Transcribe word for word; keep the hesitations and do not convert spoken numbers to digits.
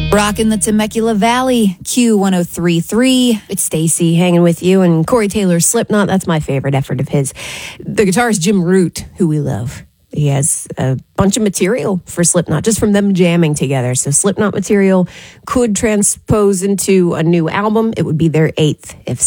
Rockin' the Temecula Valley, Q one oh three point three. It's Stacy hanging with you, and Corey Taylor's Slipknot. That's my favorite effort of his. The guitarist Jim Root, who we love. He has a bunch of material for Slipknot, just from them jamming together. So Slipknot material could transpose into a new album. It would be their eighth if